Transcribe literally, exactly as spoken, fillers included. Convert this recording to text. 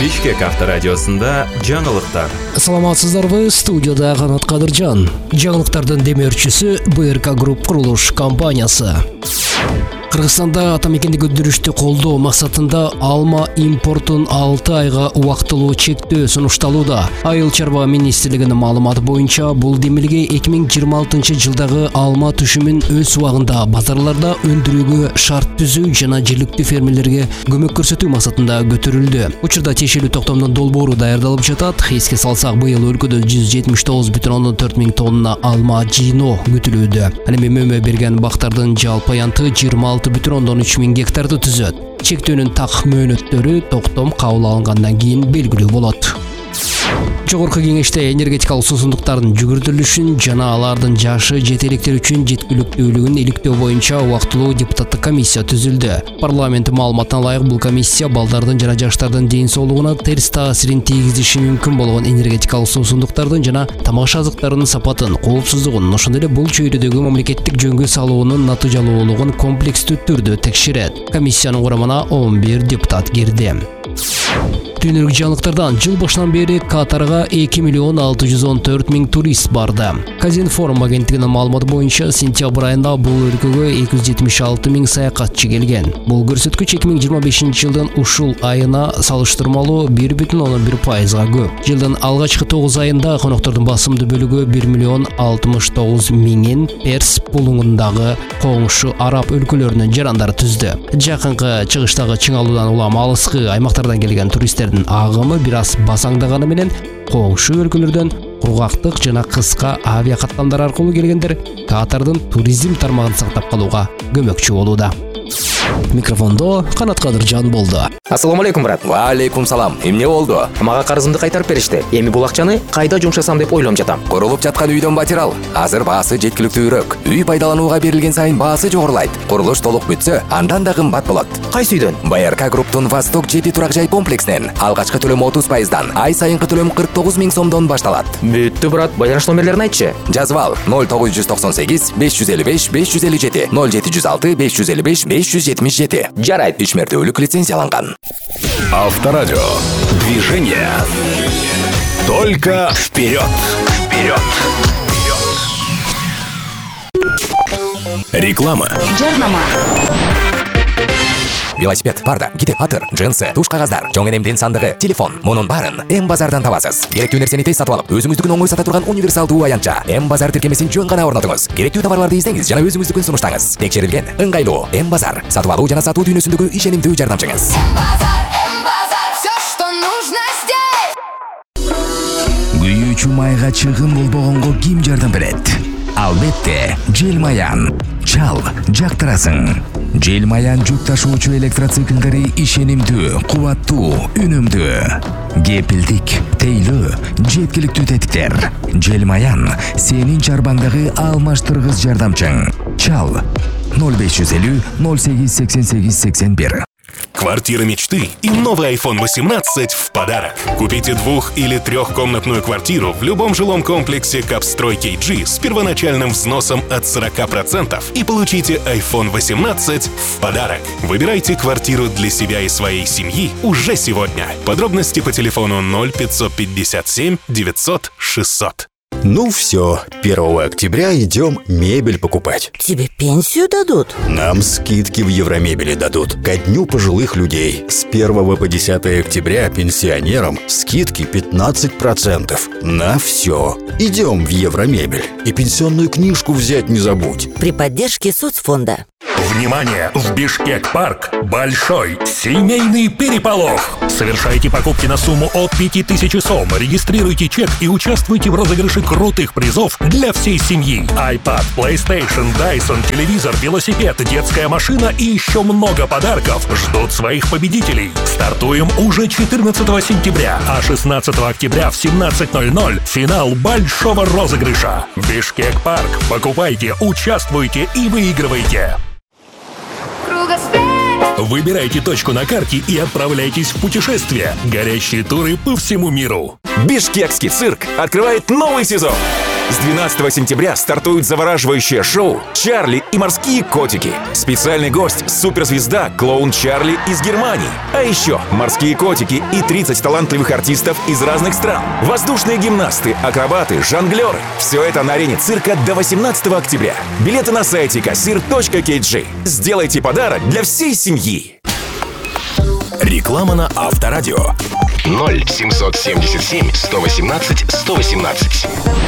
Бишкек авторадиосында жаңылыктар. Саламатсыздарбы, студияда Канат Кадыржан. Жаңылыктардын демеушүсү бэ эр ка Групп курулуш компаниясы. Кыргызстанда атамекенди көндүрүштү колдоо максатында алма импортун алты айга убактылуу чектөө сунушталууда. Айыл чарба министрлигинин маалыматы боюнча бул демилге эки миң жыйырма алтынчы жылдагы алма түшүмүн өз убагында базарларда өндүрүүгө шарт түзүү жана жергиликтүү фермерлерге көмөк көрсөтүү максатында көтөрүлдү. Учурда тиешелүү токтомдун долбоору даярдалып жатат. Эске салсак, быйыл өлкөдө жүз жетимиш тогуз бүтүн ондон төрт миң тонна алма жыйноо күтүлүүдө. Ал эми мөмө берген бактардын жалпы аянты жыйырма алты бүтүн ондон үч миң гектарды түзөт. Чектөөнүн так мөөнөттөрү токтом кабыл алынгандан кийин белгилүү болот. Жогорку кеңеште энергетикалык суусундуктардын жүгүртүлүшүн жана алардын жашы жетеликтер үчүн жеткиликтүүлүгүн иликтөө боюнча убактылуу депутаттык комиссия түзүлдү. Парламент маалыматына ылайык бул комиссия балдардын жана жаштардын ден соолугуна терс таасирин тийгизиши мүмкүн болгон энергетикалык суусундуктардын жана тамак азыктарынын сапатын, коопсуздугун, ошондой эле бул чөйрөдөгү мамлекеттик жөнгө салуунун натыйжалуулугун комплекстүү түрдө текшерет. Комиссиянын курамына он бир депутат кирди. Дүйнөлүк жаңылыктардан жыл башынан бери Катарга эки миллион алты жүз он төрт миң турист барды. Казинформ агенттигинин маалыматы боюнча сентябрь айында бул өлкөгө эки жүз жетимиш алты миң саякатчы келген. Бул көрсөткүч эки миң жыйырма бешинчи жылдын ушул айына салыштырмалуу бир бүтүн ондон бир пайызга көп. Жылдын алгачкы тогуз айында коноктордун басымдуу бөлүгү бир миллион алтымыш тогуз миңин Перс булуңундагы коңшу араб өлкөлөрүнүн жарандары түздү. Жакынкы чыгыштагы чыңалуудан улам алыскы аймактардан келген туристтердин агымы бир аз басаңдаганы менен коңшу өлкөлөрдөн кургактык жана кыска авиа каттамдар аркылуу келгендер Катардын туризм тармагын сактап калууга көмөкчү болууда. Микрофондо Канат Кадыржан болду. Ассаламу алейкум, брат. Ва алейкум салам. Эмне болду? Мага карызымды кайтарып беришти. Эми бул акчаны кайда жумшасам деп ойлонуп жатам. Курулуп жаткан үйдөн материал. Азыр баасы жеткиликтүүрөөк. Үй пайдаланууга берилген сайын баасы жогорулайт. Курулуш толук бүтсө, андан да кымбат болот. Кайсы үйдөн? бэ эр ка Групптун Восток жети турак жай комплексинен алгачкы төлөм отуз пайыздан, ай сайынкы төлөм кырк тогуз миң сомдон башталат. Бүттү, брат. Байланыш номерлерин айтчы. Жазып ал: ноль тогуз жүз токсон сегиз беш жүз элүү беш беш жүз элүү жети, ноль жети жүз алты беш жүз элүү беш беш жүз жетимиш жети. Жарайт. Үч мертөлүк лицензияланган. Авторадио. Движение. Только вперед. Вперед. Реклама. Жарнама. Велосипед, парда, гите, атыр, джинсы, туш кагаздар, чоң энемдин сандыгы, телефон, мунун баарын М базардан табасыз. Керектүү нерсени тез сатып алып, өзүңүздүкүн оңой сата турган универсалдуу аянтча М базар тиркемесин жөн гана орнотуңуз. Керектүү товарларды издеңиз жана өзүңүздүкүн сунуштаңыз. Текшерилген, ыңгайлуу М базар сатып алуу жана сатуу дүйнөсүндөгү ишенимдүү жардамчыңыз. Күйүүчү майга чыгым болбогонго ким жардам берет? Албетте, Желмаян. Чал, жактырасың. Желмаян жүк ташуучу электроциклдери ишенимдүү, кубаттуу, үнөмдүү. Кепилдик, тейлөө, жеткиликтүү тетиктер. Желмаян сенин чарбаңдагы алмаштыргыч жардамчың. Чал ноль беш жүз элүү ноль сегиз сексен сегиз сексен бир. Квартира мечты и новый айфон восемнадцать в подарок. Купите двух- или трехкомнатную квартиру в любом жилом комплексе Капстрой кей джи с первоначальным взносом от сорок процентов и получите айфон восемнадцать в подарок. Выбирайте квартиру для себя и своей семьи уже сегодня. Подробности по телефону ноль пятьсот пятьдесят семь девятьсот шестьсот. Ну все, первого октября идем мебель покупать. Тебе пенсию дадут? Нам скидки в Евромебели дадут ко дню пожилых людей. С первого по десятое октября пенсионерам скидки пятнадцать процентов на все. Идем в Евромебель. И пенсионную книжку взять не забудь. При поддержке соцфонда. Внимание! В Бишкек-парк большой семейный переполох. Совершайте покупки на сумму от пяти тысяч сом, регистрируйте чек и участвуйте в розыгрыше крутых призов для всей семьи. iPad, PlayStation, Dyson, телевизор, велосипед, детская машина и еще много подарков ждут своих победителей. Стартуем уже четырнадцатого сентября, а шестнадцатого октября в семнадцать ноль ноль финал большого розыгрыша. Бишкек-парк. Покупайте, участвуйте и выигрывайте. Выбирайте точку на карте и отправляйтесь в путешествие. Горящие туры по всему миру. Бишкекский цирк открывает новый сезон. С двенадцатого сентября стартует завораживающее шоу «Чарли и морские котики». Специальный гость – суперзвезда клоун Чарли из Германии. А еще морские котики и тридцать талантливых артистов из разных стран. Воздушные гимнасты, акробаты, жонглеры. Все это на арене цирка до восемнадцатого октября. Билеты на сайте кассир точка кей джи. Сделайте подарок для всей семьи. Реклама на Авторадио. ноль семьсот семьдесят семь сто восемнадцать сто восемнадцать.